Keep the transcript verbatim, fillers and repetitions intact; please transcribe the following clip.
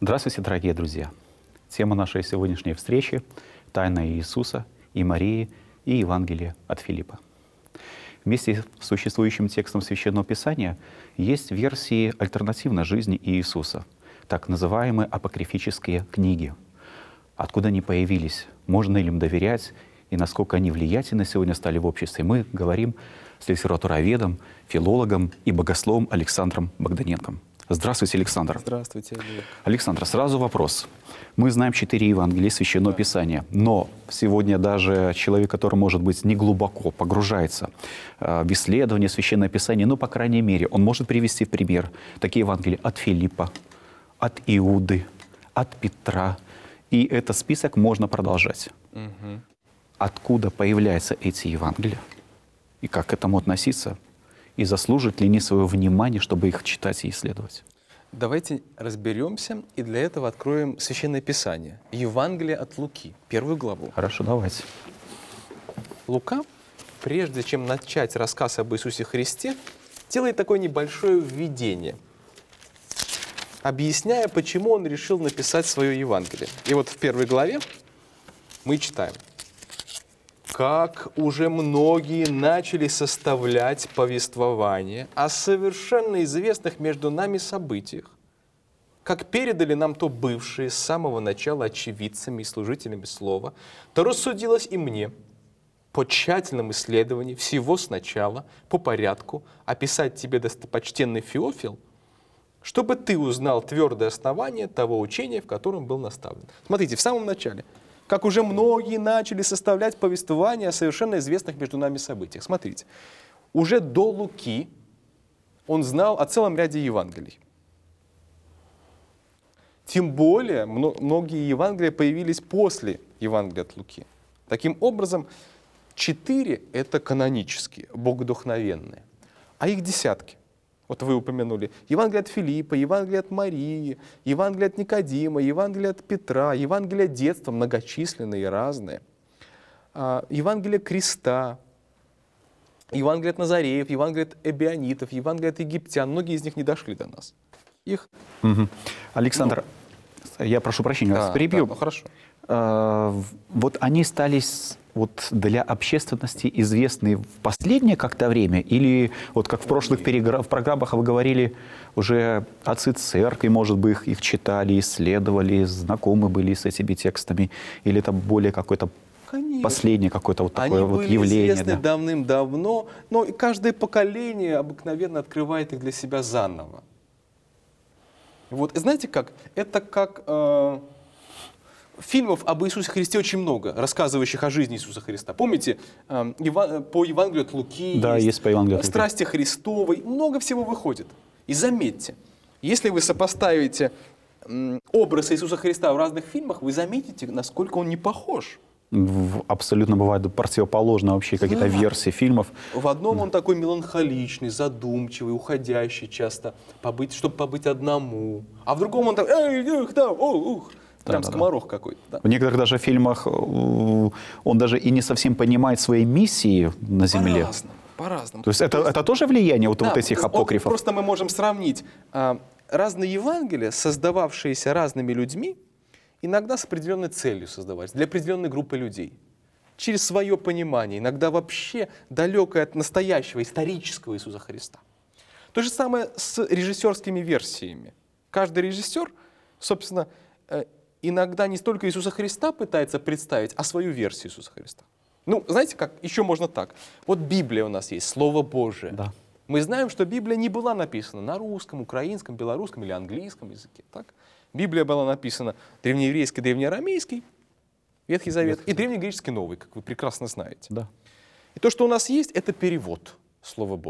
Здравствуйте, дорогие друзья! Тема нашей сегодняшней встречи — «Тайна Иисуса и Марии и Евангелие от Филиппа». Вместе с существующим текстом Священного Писания есть версии альтернативной жизни Иисуса, так называемые апокрифические книги. Откуда они появились, можно ли им доверять и насколько они влиятельны сегодня стали в обществе, мы говорим с литературоведом, филологом и богословом Александром Богданенком. Здравствуйте, Александр. Здравствуйте, Олег. Александр, сразу вопрос. Мы знаем четыре Евангелия Священного да. Писания, но сегодня даже человек, который, может быть, не глубоко погружается в исследование Священного Писания, ну, по крайней мере, он может привести в пример такие Евангелия от Филиппа, от Иуды, от Петра. И этот список можно продолжать. Угу. Откуда появляются эти Евангелия? И как к этому относиться? И заслужат ли они свое внимание, чтобы их читать и исследовать? Давайте разберемся, и для этого откроем Священное Писание. Евангелие от Луки, первую главу. Хорошо, давайте. Лука, прежде чем начать рассказ об Иисусе Христе, делает такое небольшое введение, объясняя, почему он решил написать свое Евангелие. И вот в первой главе мы читаем: «Как уже многие начали составлять повествование о совершенно известных между нами событиях, как передали нам то бывшие с самого начала очевидцами и служителями слова, то рассудилось и мне по тщательном исследовании всего сначала, по порядку, описать тебе, достопочтенный Феофил, чтобы ты узнал твердое основание того учения, в котором был наставлен». Смотрите, в самом начале. Как уже многие начали составлять повествование о совершенно известных между нами событиях. Смотрите, уже до Луки он знал о целом ряде Евангелий. Тем более, многие Евангелия появились после Евангелия от Луки. Таким образом, четыре — это канонические, богодухновенные, а их десятки. Вот вы упомянули Евангелие от Филиппа, Евангелие от Марии, Евангелие от Никодима, Евангелие от Петра, Евангелие детства, многочисленные и разные, Евангелие креста, Евангелие от Назареев, Евангелие от Эбионитов, Евангелие от египтян. Многие из них не дошли до нас. Их... Угу. Александр, ну, я прошу прощения, вас да, перебью. Да, ну хорошо. А, вот они стали вот для общественности известны в последнее как-то время? Или вот как в прошлых перегра... в программах вы говорили, уже отцы церкви, может быть, их, их читали, исследовали, знакомы были с этими текстами? Или это более какое-то последнее какое-то вот такое Они вот были явление? известны да? давным-давно, но каждое поколение обыкновенно открывает их для себя заново. Вот, и знаете как? Это как... Э... Фильмов об Иисусе Христе очень много, рассказывающих о жизни Иисуса Христа. Помните, э, Иван, по Евангелию от Луки, да, есть, есть по Евангелию от Луки. «Страсти Христовой», много всего выходит. И заметьте, если вы сопоставите э, образ Иисуса Христа в разных фильмах, вы заметите, насколько он не похож. Абсолютно бывают противоположные вообще какие-то да. версии фильмов. В одном он такой меланхоличный, задумчивый, уходящий часто, побыть, чтобы побыть одному. А в другом он так, эй, эх, да, о, ух. Прям да, скоморох да, да. какой-то. Да. В некоторых даже фильмах он даже и не совсем понимает своей миссии на земле. По-разному. По-разному. То есть это, это тоже влияние вот, да, вот этих апокрифов? Просто мы можем сравнить а, разные Евангелия, создававшиеся разными людьми, иногда с определенной целью создавались, для определенной группы людей. Через свое понимание, иногда вообще далекое от настоящего, исторического Иисуса Христа. То же самое с режиссерскими версиями. Каждый режиссер, собственно, иногда не столько Иисуса Христа пытается представить, а свою версию Иисуса Христа. Ну, знаете как? Еще можно так. Вот Библия у нас есть, Слово Божие. Да. Мы знаем, что Библия не была написана на русском, украинском, белорусском или английском языке. Так? Библия была написана древнееврейский, древнеарамейский, Ветхий Завет, Ветхий. и древнегреческий Новый, как вы прекрасно знаете. Да. И то, что у нас есть, это перевод Слова Божия.